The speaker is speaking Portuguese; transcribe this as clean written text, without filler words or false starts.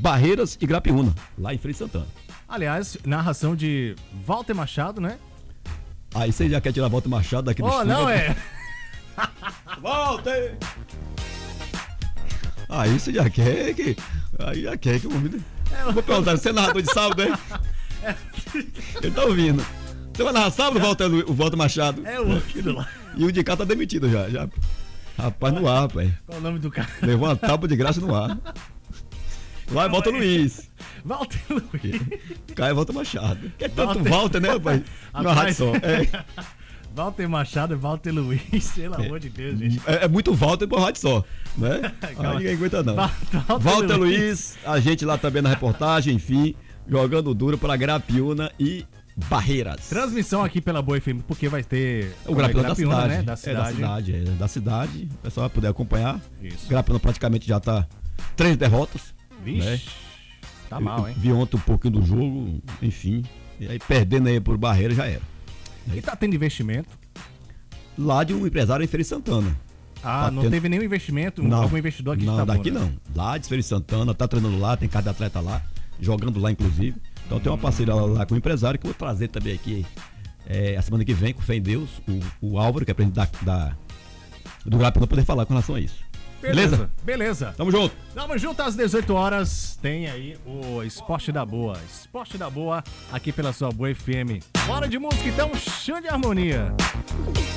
Barreiras e Grapiúna, lá em Feira de Santana. Aliás, narração de Walter Machado, né? Aí você já quer tirar Walter Machado daqui do estúdio? Não é? Walter! Aí você já quer que... Aí já quer que o homem... Vou perguntar, você é narrador de sábado, né? Ele tá ouvindo. Você vai narrar sábado, o Walter Machado? É o aquilo lá. E o de cá tá demitido já. Rapaz, no ar, rapaz. Qual o nome do cara? Levou uma tábua de graça no ar. Lá é Walter Luiz. Walter Luiz. Cá é Walter Machado. Que é tanto Walter, né, rapaz? Na rádio só. Walter Machado e Walter Luiz, pelo amor de Deus, gente. É muito Walter por rádio só, né? Aí ninguém aguenta não. Walter Luiz, a gente lá também na reportagem, enfim, jogando duro para Grapiúna e Barreiras. Transmissão aqui pela Boa FM, porque vai ter o Grapiúna da cidade, né? Da cidade, o pessoal vai poder acompanhar. Isso. Grapiúna praticamente já tá 3 derrotas. Vixe, né? Tá mal, hein? Vi ontem um pouquinho do jogo, enfim, e aí perdendo aí por Barreiras já era. E tá tendo investimento? Lá de um empresário em Feira de Santana. Ah, não teve nenhum investimento? Algum investidor aqui? Não, daqui não. Lá de Feira de Santana, tá treinando lá, tem cada atleta lá, jogando lá inclusive. Então tem uma parceria lá com o empresário que eu vou trazer também aqui a semana que vem, com fé em Deus, o Álvaro, que é presidente do Grapiúna, para poder falar com relação a isso. Beleza. Tamo junto. Tamo junto às 18 horas. Tem aí o Esporte da Boa. Esporte da Boa aqui pela sua Boa FM. Bora de música então, chão de harmonia.